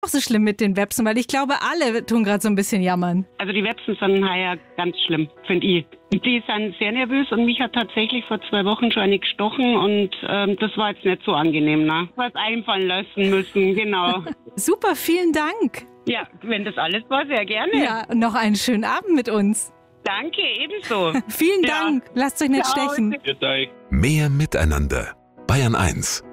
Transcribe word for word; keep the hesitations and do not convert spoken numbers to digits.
auch so schlimm mit den Websen, weil ich glaube, alle tun gerade so ein bisschen jammern. Also die Websen sind heuer ganz schlimm, finde ich. Die sind sehr nervös und mich hat tatsächlich vor zwei Wochen schon eine gestochen und ähm, das war jetzt nicht so angenehm, ne? Was einfallen lassen müssen, genau. Super, vielen Dank. Ja, wenn das alles war, sehr gerne. Ja, und noch einen schönen Abend mit uns. Danke, ebenso. Vielen Ja. Dank. Lasst euch nicht Ciao. stechen. Mehr Miteinander. Bayern eins.